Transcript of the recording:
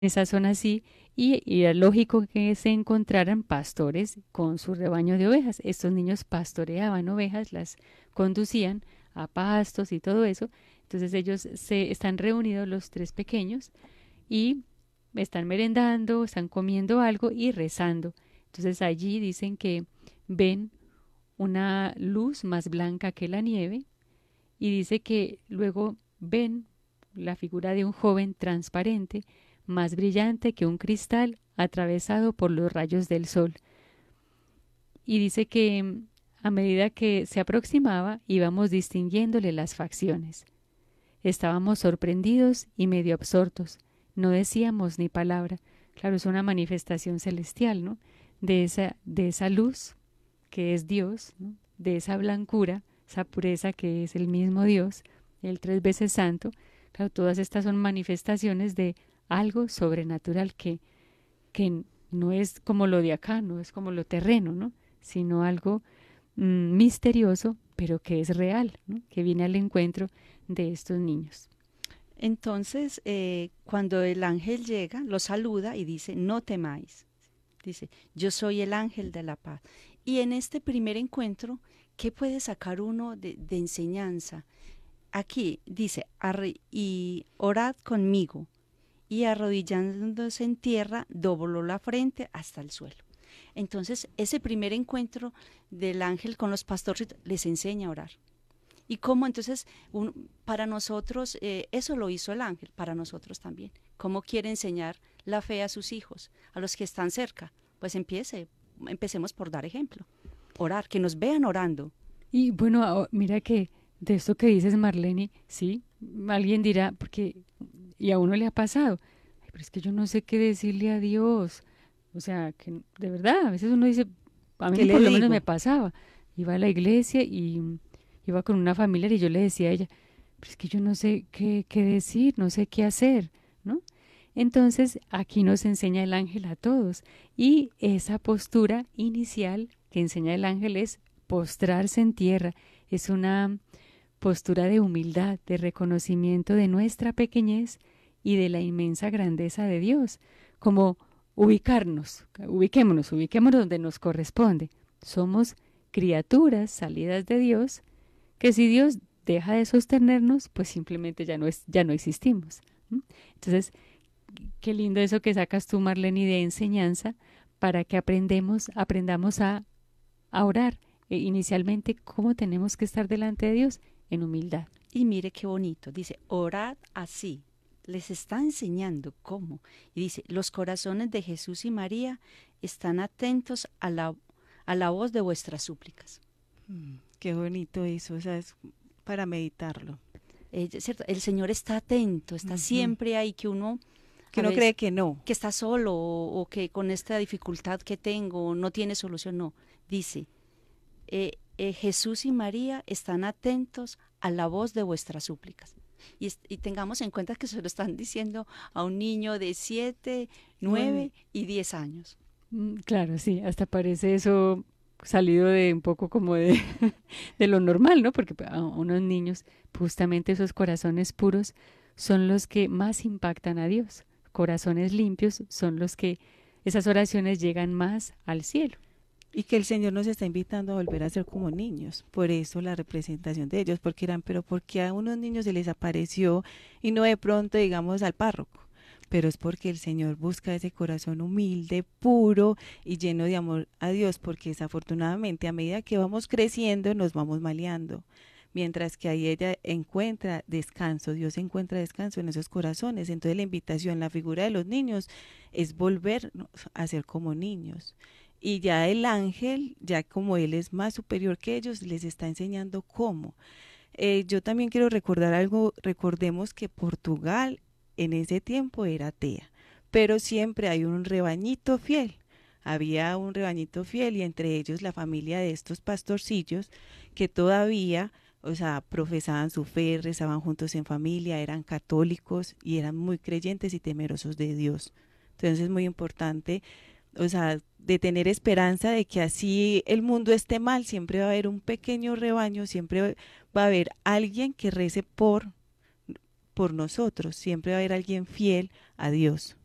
esa zona así, y era lógico que se encontraran pastores con su rebaño de ovejas. Estos niños pastoreaban ovejas, las conducían a pastos y todo eso. Entonces ellos se están reunidos los tres pequeños y están merendando, están comiendo algo y rezando. Entonces allí dicen que ven una luz más blanca que la nieve y dice que luego ven la figura de un joven transparente, más brillante que un cristal atravesado por los rayos del sol. Y dice que a medida que se aproximaba íbamos distinguiéndole las facciones. Estábamos sorprendidos y medio absortos. No decíamos ni palabra. Claro, es una manifestación celestial, ¿no? De esa luz que es Dios, ¿no? De esa blancura, esa pureza que es el mismo Dios, el tres veces santo. Claro, todas estas son manifestaciones de algo sobrenatural que no es como lo de acá, no es como lo terreno, ¿no? Sino algo misterioso, pero que es real, ¿no? Que viene al encuentro de estos niños. Entonces, cuando el ángel llega, lo saluda y dice, no temáis. Dice, yo soy el ángel de la paz. Y en este primer encuentro, ¿qué puede sacar uno de enseñanza? Aquí dice, y orad conmigo. Y arrodillándose en tierra, dobló la frente hasta el suelo. Entonces, ese primer encuentro del ángel con los pastores les enseña a orar. Y cómo entonces, para nosotros, eso lo hizo el ángel, para nosotros también. ¿Cómo quiere enseñar la fe a sus hijos, a los que están cerca? Pues empecemos por dar ejemplo. Orar, que nos vean orando. Y bueno, mira que de esto que dices, Marlene, sí, alguien dirá, porque, y a uno le ha pasado, "Ay, pero es que yo no sé qué decirle a Dios. O sea, que de verdad, a veces uno dice, a ¿Qué mí le por lo menos digo? me pasaba, iba a la iglesia y iba con una familiar y yo le decía a ella, pero es que yo no sé qué decir, no sé qué hacer, ¿no? Entonces, aquí nos enseña el ángel a todos y esa postura inicial que enseña el ángel es postrarse en tierra, es una postura de humildad, de reconocimiento de nuestra pequeñez y de la inmensa grandeza de Dios, como ubiquémonos donde nos corresponde. Somos criaturas salidas de Dios, que si Dios deja de sostenernos, pues simplemente ya no existimos. ¿M? Entonces, qué lindo eso que sacas tú, Marlene, de enseñanza para que aprendamos a orar. Inicialmente, ¿cómo tenemos que estar delante de Dios? En humildad. Y mire qué bonito. Dice, orad así. Les está enseñando cómo. Y dice, los corazones de Jesús y María están atentos a la voz de vuestras súplicas. Qué bonito eso, o sea, es para meditarlo. ¿Cierto? El Señor está atento, está Ujú. siempre ahí, que uno Que a uno cree veces que no. que está solo o que con esta dificultad que tengo no tiene solución, no. Dice, Jesús y María están atentos a la voz de vuestras súplicas. Y tengamos en cuenta que se lo están diciendo a un niño de 7, 9 9. y 10 años. Claro, sí, hasta parece eso salido de un poco como de, de lo normal, ¿no? Porque a unos niños, justamente esos corazones puros son los que más impactan a Dios. Corazones limpios son los que esas oraciones llegan más al cielo. Y que el Señor nos está invitando a volver a ser como niños. Por eso la representación de ellos, porque eran, pero porque a unos niños se les apareció y no de pronto, digamos, al párroco. Pero es porque el Señor busca ese corazón humilde, puro y lleno de amor a Dios, porque desafortunadamente a medida que vamos creciendo nos vamos maleando. Mientras que ahí ella encuentra descanso, Dios encuentra descanso en esos corazones. Entonces la invitación, la figura de los niños es volver a ser como niños. Y ya el ángel, ya como él es más superior que ellos, les está enseñando cómo. Yo también quiero recordar algo, recordemos que Portugal en ese tiempo era atea, pero siempre hay un rebañito fiel. Había un rebañito fiel y entre ellos la familia de estos pastorcillos que todavía, o sea, profesaban su fe, rezaban juntos en familia, eran católicos y eran muy creyentes y temerosos de Dios. Entonces es muy importante, o sea, de tener esperanza de que así el mundo esté mal, siempre va a haber un pequeño rebaño, siempre va a haber alguien que rece por nosotros, siempre va a haber alguien fiel a Dios.